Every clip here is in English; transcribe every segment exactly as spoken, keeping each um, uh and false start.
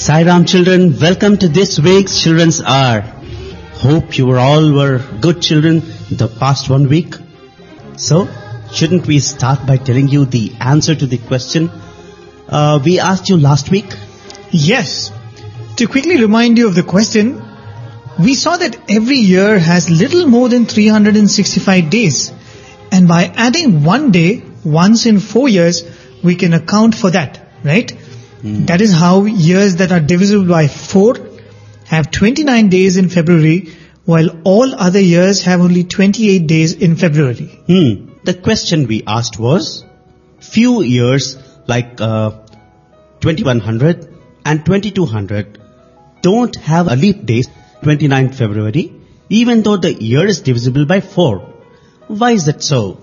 Sai Ram children, welcome to this week's Children's Hour. Hope you were all were good children the past one week. So, shouldn't we start by telling you the answer to the question uh, we asked you last week? Yes. To quickly remind you of the question, we saw that every year has little more than three hundred sixty-five days. And by adding one day once in four years, we can account for that, right? Mm. That is how years that are divisible by four have twenty-nine days in February, while all other years have only twenty-eight days in February. Hmm. The question we asked was, few years like uh, twenty-one hundred and twenty-two hundred don't have a leap day, twenty-ninth February, even though the year is divisible by four. Why is that so?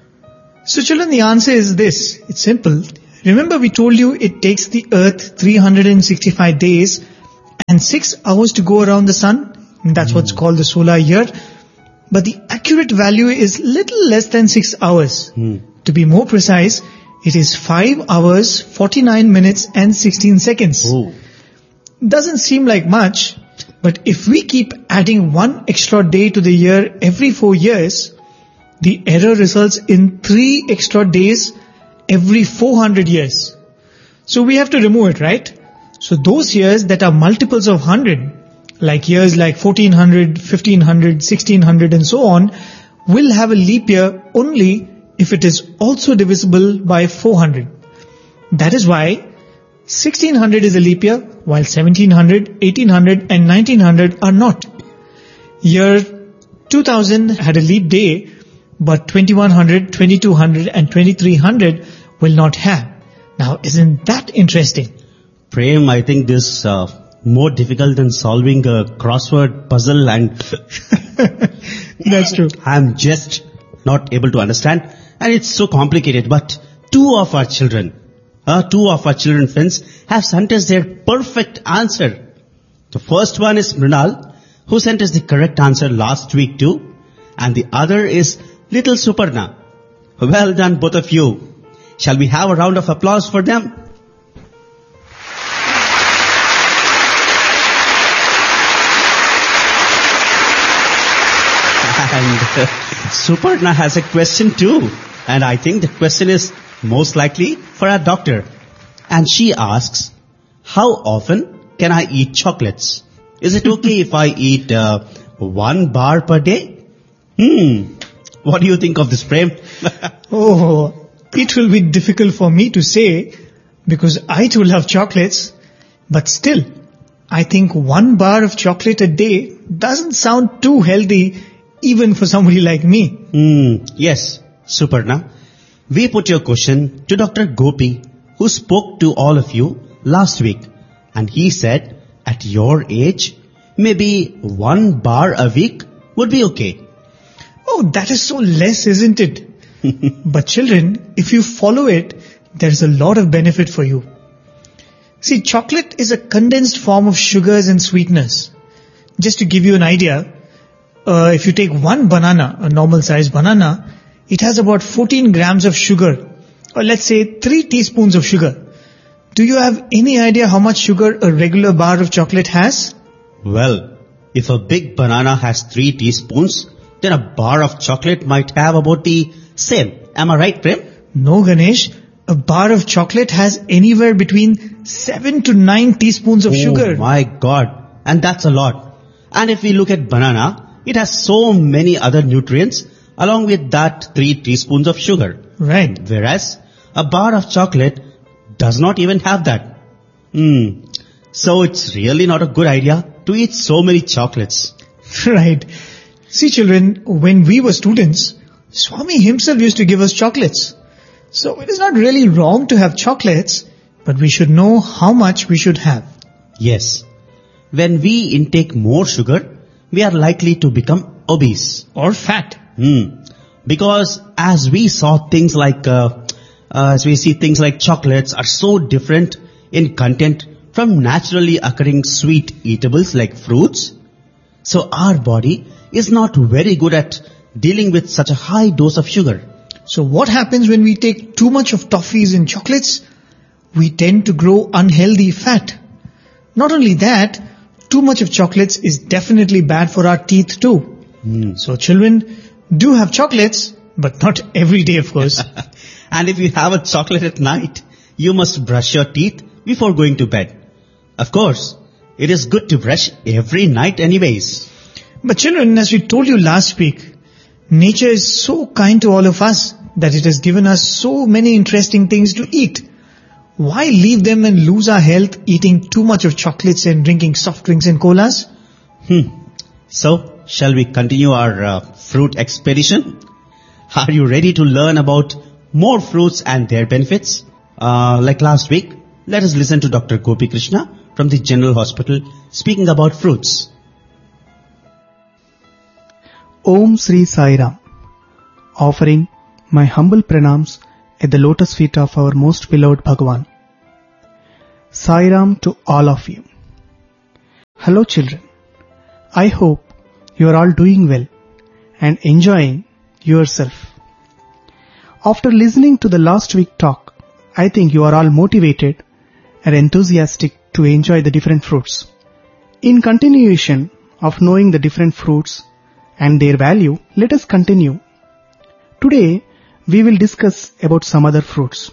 So children, the answer is this. It's simple. Remember we told you it takes the earth three hundred sixty-five days and six hours to go around the sun. And that's mm. what's called the solar year. But the accurate value is little less than six hours. Mm. To be more precise, it is five hours, forty-nine minutes and sixteen seconds. Oh. Doesn't seem like much, but if we keep adding one extra day to the year every four years, the error results in three extra days every four hundred years. So we have to remove it, right? So those years that are multiples of one hundred, like years like fourteen hundred, fifteen hundred, sixteen hundred and so on, will have a leap year only if it is also divisible by four hundred. That is why sixteen hundred is a leap year, while seventeen hundred, eighteen hundred and nineteen hundred are not. Year two thousand had a leap day, but twenty-one hundred, twenty-two hundred and twenty-three hundred will not have. Now, isn't that interesting? Prem, I think this uh, more difficult than solving a crossword puzzle, and that's true. I'm just not able to understand, and it's so complicated. But two of our children, uh, two of our children friends have sent us their perfect answer. The first one is Mrinal, who sent us the correct answer last week too, and the other is Little Suparna. Well done, both of you. Shall we have a round of applause for them? And uh, Suparna has a question too. And I think the question is most likely for our doctor. And she asks, how often can I eat chocolates? Is it okay if I eat uh, one bar per day? Hmm. What do you think of this, Prem? Oh, it will be difficult for me to say because I too love chocolates. But still, I think one bar of chocolate a day doesn't sound too healthy even for somebody like me. Mm, yes, Suparna. We put your question to Doctor Gopi, who spoke to all of you last week. And he said, at your age, maybe one bar a week would be okay. Oh, that is so less, isn't it? But children, if you follow it, there is a lot of benefit for you. See, chocolate is a condensed form of sugars and sweeteners. Just to give you an idea, uh, if you take one banana, a normal sized banana, it has about fourteen grams of sugar, or let's say three teaspoons of sugar. Do you have any idea how much sugar a regular bar of chocolate has? Well, if a big banana has three teaspoons, then a bar of chocolate might have about the same. Am I right, Prem? No, Ganesh. A bar of chocolate has anywhere between seven to nine teaspoons of oh sugar. Oh my God. And that's a lot. And if we look at banana, it has so many other nutrients along with that three teaspoons of sugar. Right. Whereas a bar of chocolate does not even have that. Hmm. So it's really not a good idea to eat so many chocolates. Right. See children, when we were students, Swami himself used to give us chocolates. So it is not really wrong to have chocolates, but we should know how much we should have. Yes. When we intake more sugar, we are likely to become obese. Or fat. Hmm. Because as we saw things like, uh, uh, as we see things like chocolates are so different in content from naturally occurring sweet eatables like fruits. So our body is not very good at dealing with such a high dose of sugar. So what happens when we take too much of toffees and chocolates? We tend to grow unhealthy fat. Not only that, too much of chocolates is definitely bad for our teeth too. Mm. So children, do have chocolates, but not every day, of course. And if you have a chocolate at night, you must brush your teeth before going to bed. Of course, it is good to brush every night anyways. But children, as we told you last week, nature is so kind to all of us that it has given us so many interesting things to eat. Why leave them and lose our health eating too much of chocolates and drinking soft drinks and colas? Hmm. So, shall we continue our uh, fruit expedition? Are you ready to learn about more fruits and their benefits? Uh, like last week, let us listen to Doctor Gopi Krishna from the General Hospital speaking about fruits. Om Sri Sai Ram, offering my humble pranams at the lotus feet of our most beloved Bhagavan. Sai Ram to all of you. Hello children, I hope you are all doing well and enjoying yourself. After listening to the last week talk, I think you are all motivated and enthusiastic to enjoy the different fruits. In continuation of knowing the different fruits and their value, let us continue. Today, we will discuss about some other fruits.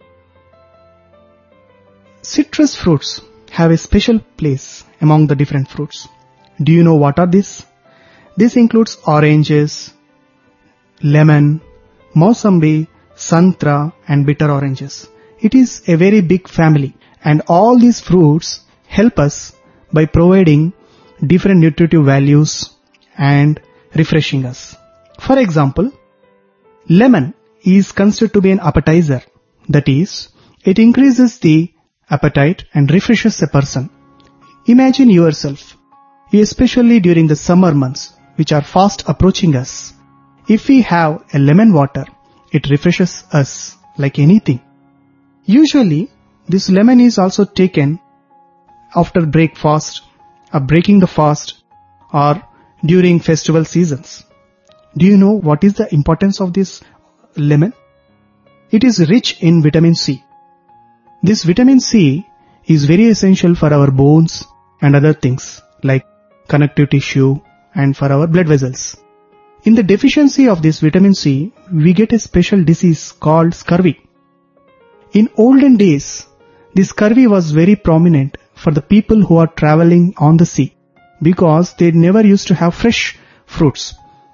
Citrus fruits have a special place among the different fruits. Do you know what are these? This includes oranges, lemon, mousambi, santra and bitter oranges. It is a very big family and all these fruits help us by providing different nutritive values and refreshing us. For example, lemon is considered to be an appetizer. That is, it increases the appetite and refreshes a person. Imagine yourself, especially during the summer months which are fast approaching us. If we have a lemon water, it refreshes us like anything. Usually, this lemon is also taken after breakfast, or breaking the fast, or during festival seasons. Do you know what is the importance of this lemon? It is rich in vitamin C. This vitamin C is very essential for our bones and other things like connective tissue and for our blood vessels. In the deficiency of this vitamin C, we get a special disease called scurvy. In olden days, this scurvy was very prominent for the people who are traveling on the sea because they never used to have fresh fruits.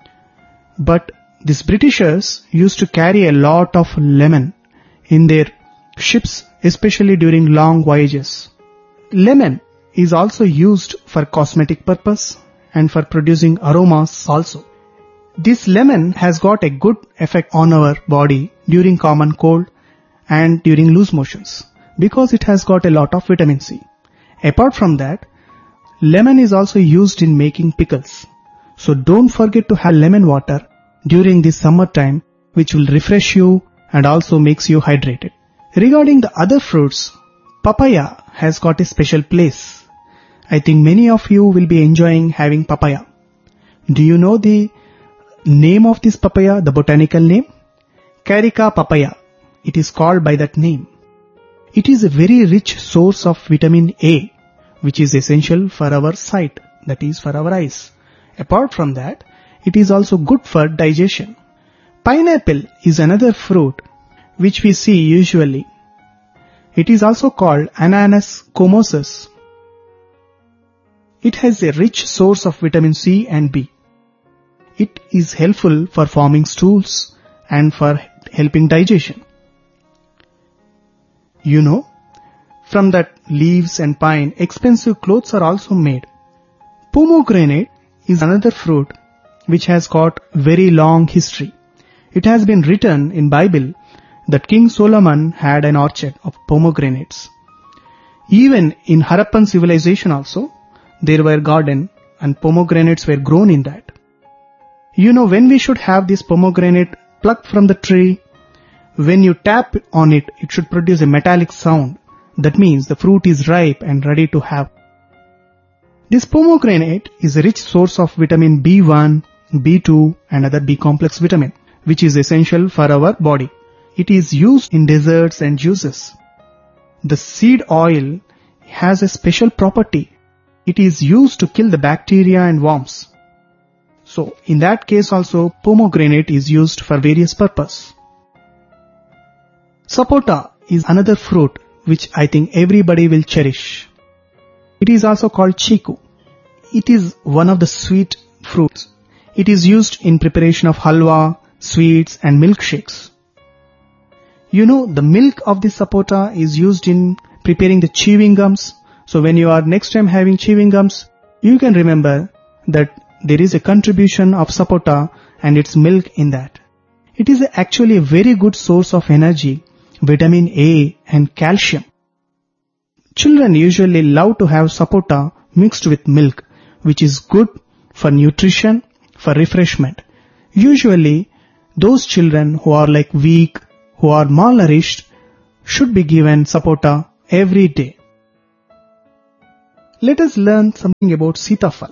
But these Britishers used to carry a lot of lemon in their ships, especially during long voyages. Lemon is also used for cosmetic purpose and for producing aromas also. This lemon has got a good effect on our body during common cold and during loose motions because it has got a lot of vitamin C. Apart from that, lemon is also used in making pickles. So don't forget to have lemon water during this summer time, which will refresh you and also makes you hydrated. Regarding the other fruits, papaya has got a special place. I think many of you will be enjoying having papaya. Do you know the name of this papaya, the botanical name? Carica papaya. It is called by that name. It is a very rich source of vitamin A, which is essential for our sight, that is for our eyes. Apart from that, it is also good for digestion. Pineapple is another fruit which we see usually. It is also called Ananas comosus. It has a rich source of vitamin C and B. It is helpful for forming stools and for helping digestion. You know, from that leaves and pine, expensive clothes are also made. Pomegranate is another fruit which has got very long history. It has been written in Bible that King Solomon had an orchard of pomegranates. Even in Harappan civilization also, there were garden and pomegranates were grown in that. You know when we should have this pomegranate plucked from the tree? When you tap on it, it should produce a metallic sound. That means the fruit is ripe and ready to have. This pomegranate is a rich source of vitamin B one, B two and other B complex vitamin, which is essential for our body. It is used in desserts and juices. The seed oil has a special property. It is used to kill the bacteria and worms. So in that case also pomegranate is used for various purposes. Sapota is another fruit which I think everybody will cherish. It is also called chiku. It is one of the sweet fruits. It is used in preparation of halwa, sweets and milkshakes. You know, the milk of the sapota is used in preparing the chewing gums. So when you are next time having chewing gums, you can remember that there is a contribution of sapota and its milk in that. It is actually a very good source of energy, vitamin A and calcium. Children usually love to have sapota mixed with milk, which is good for nutrition, for refreshment. Usually, those children who are like weak, who are malnourished, should be given sapota every day. Let us learn something about sitafal.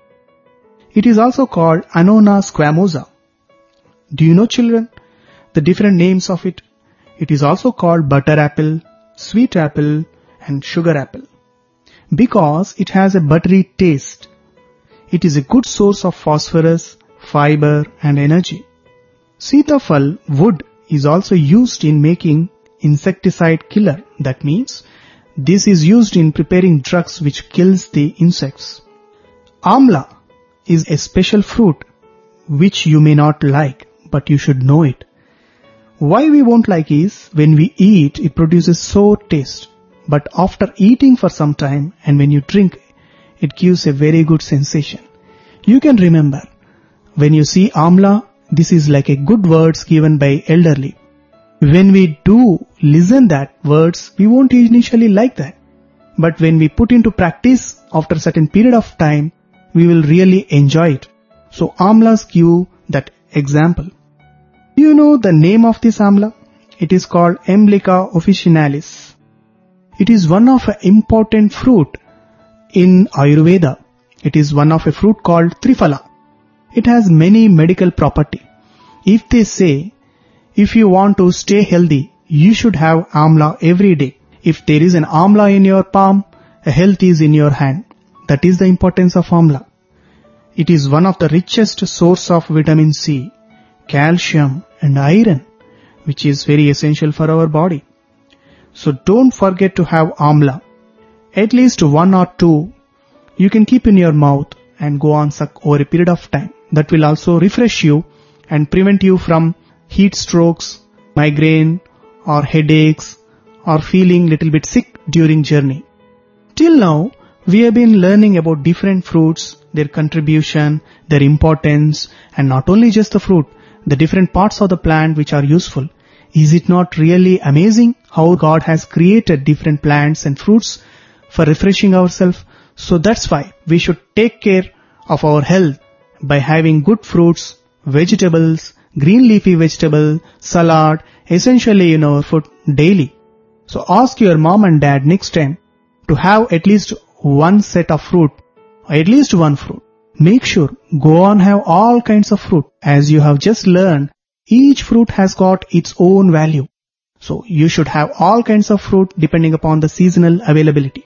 It is also called Annona squamosa. Do you know, children, the different names of it? It is also called butter apple, sweet apple and sugar apple. Because it has a buttery taste. It is a good source of phosphorus, fiber and energy. Sitafal wood is also used in making insecticide killer. That means this is used in preparing drugs which kills the insects. Amla is a special fruit which you may not like, but you should know it. Why we won't like is when we eat, it produces sour taste. But after eating for some time and when you drink, it gives a very good sensation. You can remember, when you see amla, this is like a good words given by elderly. When we do listen that words, we won't initially like that. But when we put into practice after a certain period of time, we will really enjoy it. So amlas give that example. Do you know the name of this amla? It is called Emblica officinalis. It is one of an important fruit in Ayurveda. It is one of a fruit called Triphala. It has many medical property. If they say, if you want to stay healthy, you should have amla every day. If there is an amla in your palm, a health is in your hand. That is the importance of amla. It is one of the richest source of vitamin C, calcium and iron, which is very essential for our body. So don't forget to have amla. At least one or two you can keep in your mouth and go on suck over a period of time. That will also refresh you and prevent you from heat strokes, migraine or headaches or feeling little bit sick during journey. Till now, we have been learning about different fruits, their contribution, their importance, and not only just the fruit, the different parts of the plant which are useful. Is it not really amazing how God has created different plants and fruits for refreshing ourselves? So that's why we should take care of our health by having good fruits, vegetables, green leafy vegetable, salad, essentially in our food daily. So ask your mom and dad next time to have at least one set of fruit, or at least one fruit. Make sure go on have all kinds of fruit. As you have just learned, each fruit has got its own value. So you should have all kinds of fruit depending upon the seasonal availability.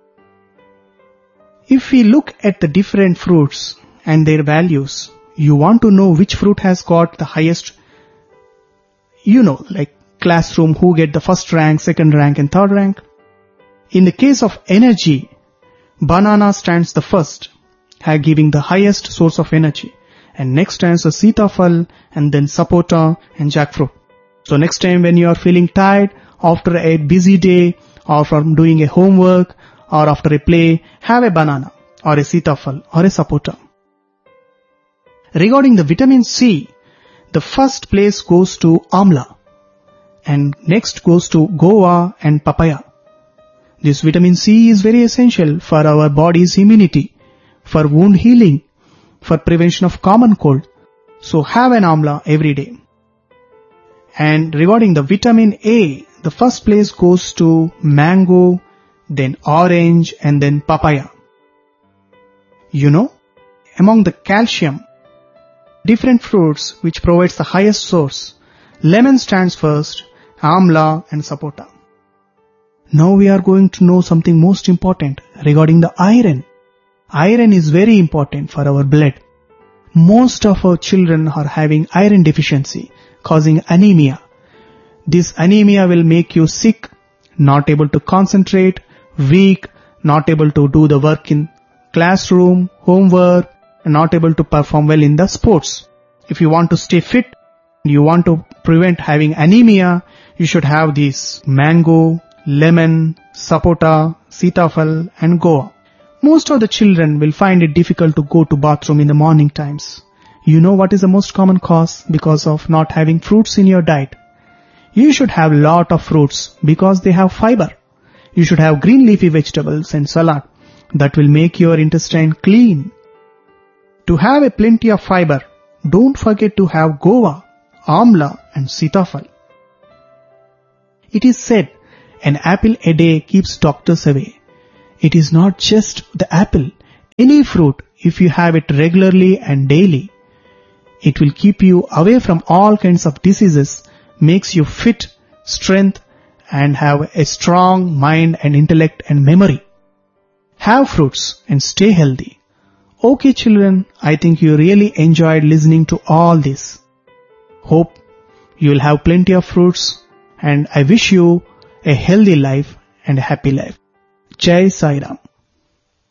If we look at the different fruits and their values, you want to know which fruit has got the highest, you know, like classroom, who get the first rank, second rank and third rank. In the case of energy, banana stands the first, giving the highest source of energy. And next stands the sitafal and then sapota and jackfruit. So next time when you are feeling tired after a busy day or from doing a homework or after a play, have a banana or a sitafal or a sapota. Regarding the vitamin C, the first place goes to amla and next goes to guava and papaya. This vitamin C is very essential for our body's immunity, for wound healing, for prevention of common cold. So have an amla every day. And regarding the vitamin A, the first place goes to mango, then orange and then papaya. You know, among the calcium, different fruits which provides the highest source, lemon stands first, amla and sapota. Now we are going to know something most important regarding the iron. Iron is very important for our blood. Most of our children are having iron deficiency, causing anemia. This anemia will make you sick, not able to concentrate, weak, not able to do the work in classroom, homework, and not able to perform well in the sports. If you want to stay fit, you want to prevent having anemia, you should have these mango, lemon, sapota, sitafal and guava. Most of the children will find it difficult to go to bathroom in the morning times. You know what is the most common cause because of not having fruits in your diet? You should have lot of fruits because they have fiber. You should have green leafy vegetables and salad that will make your intestine clean. To have a plenty of fiber, don't forget to have guava, amla and sitafal. It is said, an apple a day keeps doctors away. It is not just the apple. Any fruit, if you have it regularly and daily, it will keep you away from all kinds of diseases, makes you fit, strength, and have a strong mind and intellect and memory. Have fruits and stay healthy. Okay children, I think you really enjoyed listening to all this. Hope you will have plenty of fruits, and I wish you a healthy life and a happy life. Jai Sai Ram.